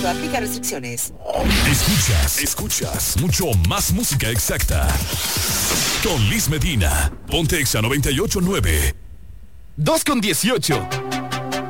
peso. Aplica restricciones. Escuchas mucho más música exacta. Con Liz Medina. Ponte Exa 98.9. 2:18.